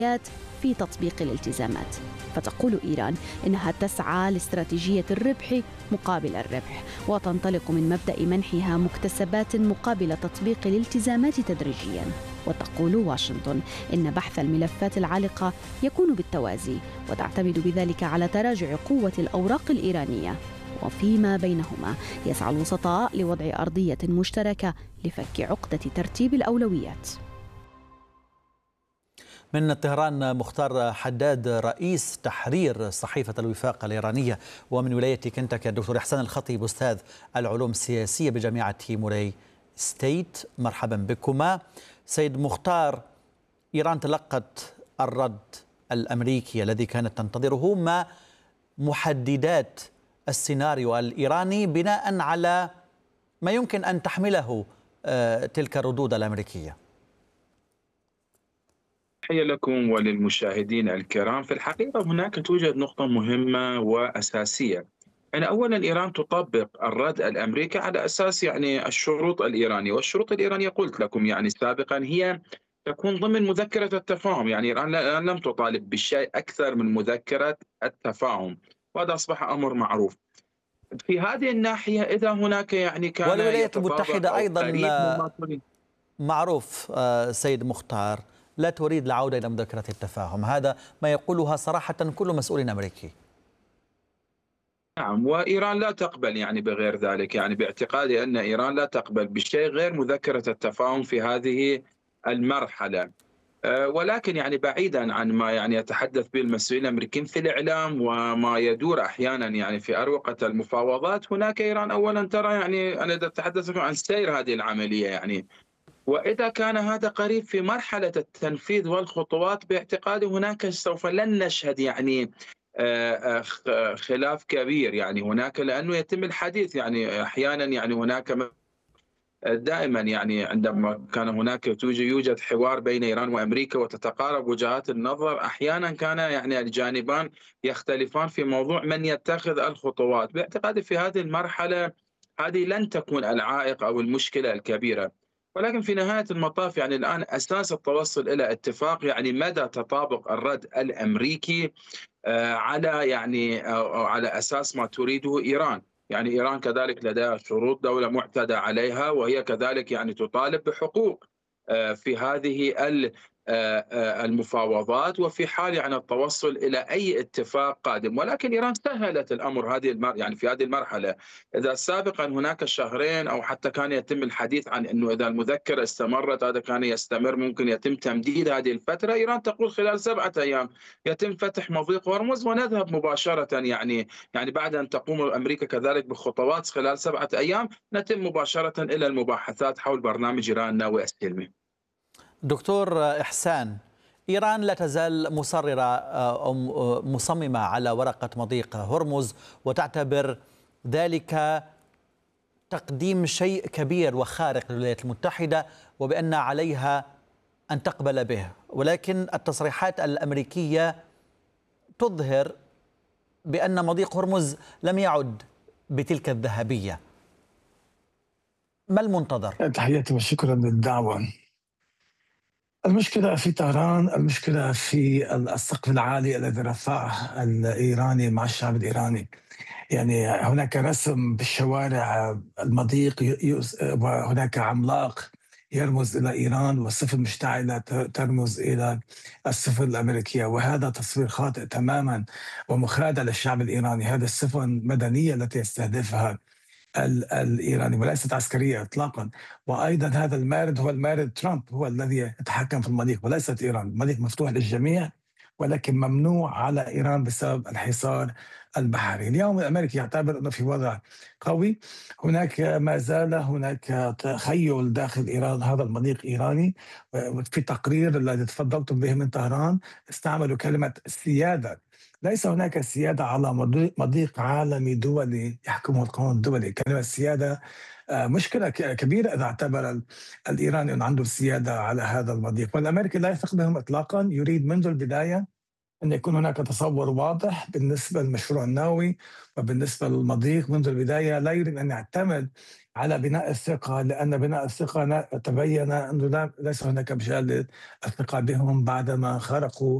في تطبيق الالتزامات. فتقول إيران إنها تسعى لاستراتيجية الربح مقابل الربح، وتنطلق من مبدأ منحها مكتسبات مقابل تطبيق الالتزامات تدريجياً. وتقول واشنطن إن بحث الملفات العالقة يكون بالتوازي، وتعتمد بذلك على تراجع قوة الأوراق الإيرانية، وفيما بينهما يسعى الوسطاء لوضع أرضية مشتركة لفك عقدة ترتيب الأولويات. من طهران مختار حداد رئيس تحرير صحيفة الوفاق الإيرانية، ومن ولاية كنتاكي الدكتور إحسان الخطيب أستاذ العلوم السياسية بجامعة موراي ستيت. مرحبا بكما. سيد مختار، إيران تلقت الرد الأمريكي الذي كانت تنتظره، ما محددات السيناريو الإيراني بناء على ما يمكن أن تحمله تلك الردود الأمريكية؟ تحية لكم وللمشاهدين الكرام. في الحقيقة هناك توجد نقطة مهمة وأساسية. يعني أولا إيران تطبق الرد الأمريكي على أساس يعني الشروط الإيرانية، والشروط الإيرانية قلت لكم يعني سابقا هي تكون ضمن مذكرة التفاهم. يعني إيران لم تطالب بالشيء أكثر من مذكرة التفاهم، وهذا أصبح أمر معروف. في هذه الناحية إذا هناك يعني كان والولايات يتطابق المتحدة أو أيضا قريب مما تريد. معروف سيد مختار لا تريد العودة إلى مذكرة التفاهم، هذا ما يقولها صراحة كل مسؤول أمريكي. نعم، وإيران لا تقبل يعني بغير ذلك. يعني باعتقادي أن إيران لا تقبل بشيء غير مذكرة التفاهم في هذه المرحلة. ولكن يعني بعيدا عن ما يعني يتحدث به المسؤولين الامريكيين في الاعلام وما يدور احيانا يعني في اروقه المفاوضات، هناك ايران اولا ترى يعني انا اتحدث لكم عن سير هذه العمليه يعني، واذا كان هذا قريب في مرحله التنفيذ والخطوات باعتقادي هناك سوف لن نشهد يعني خلاف كبير يعني هناك، لانه يتم الحديث يعني احيانا يعني هناك دائما يعني عندما كان هناك يوجد حوار بين ايران وامريكا وتتقارب وجهات النظر، احيانا كان يعني الجانبان يختلفان في موضوع من يتخذ الخطوات. باعتقادي في هذه المرحله هذه لن تكون العائق او المشكله الكبيره، ولكن في نهايه المطاف يعني الان اساس التوصل الى اتفاق يعني مدى تطابق الرد الامريكي على يعني على اساس ما تريده ايران. يعني ايران كذلك لديها شروط دولة معتدى عليها، وهي كذلك يعني تطالب بحقوق في هذه المفاوضات، وفي حال يعني التوصل الى اي اتفاق قادم. ولكن ايران سهلت الامر يعني في هذه المرحله. اذا سابقا هناك شهرين او حتى كان يتم الحديث عن انه اذا المذكره استمرت هذا كان يستمر، ممكن يتم تمديد هذه الفتره. ايران تقول خلال 7 ايام يتم فتح مضيق هرمز ونذهب مباشره يعني بعد ان تقوم امريكا كذلك بخطوات خلال 7 ايام نتم مباشره الى المباحثات حول برنامج ايران النووي السلمي. دكتور إحسان، إيران لا تزال مصررة أو مصممة على ورقة مضيق هرمز، وتعتبر ذلك تقديم شيء كبير وخارق للولايات المتحدة، وبأن عليها أن تقبل به. ولكن التصريحات الأمريكية تظهر بأن مضيق هرمز لم يعد بتلك الذهبية. ما المنتظر؟ تحياتي وشكرا للدعوة. المشكلة في طهران، المشكلة في السقف العالي الذي رفعه الإيراني مع الشعب الإيراني. يعني هناك رسم بالشوارع المضيق وهناك عملاق يرمز إلى إيران، والسفن المشتعلة ترمز إلى السفن الأمريكية، وهذا تصوير خاطئ تماما ومخادع للشعب الإيراني. هذا السفن مدنية التي يستهدفها الإيراني وليست عسكرية إطلاقا. وأيضا هذا المارد هو المارد ترامب، هو الذي يتحكم في المضيق وليست إيران. المضيق مفتوح للجميع ولكن ممنوع على إيران بسبب الحصار البحري. اليوم الأمريكي يعتبر أنه في وضع قوي. هناك ما زال هناك تخيل داخل إيران هذا المضيق إيراني. في تقرير الذي تفضلتم به من طهران استعملوا كلمة سيادة. ليس هناك سيادة على مضيق عالمي دولي يحكمه القانون الدولي. كلمة سيادة مشكلة كبيرة إذا اعتبر الإيراني أن عنده سيادة على هذا المضيق، والأمريكي لا يثق بهم إطلاقا. يريد منذ البداية أن يكون هناك تصور واضح بالنسبة للمشروع النووي وبالنسبة للمضيق منذ البداية. لا يريد أن يعتمد على بناء الثقة، لأن بناء الثقة تبين أنه ليس هناك مجال للثقة بهم بعدما خرقوا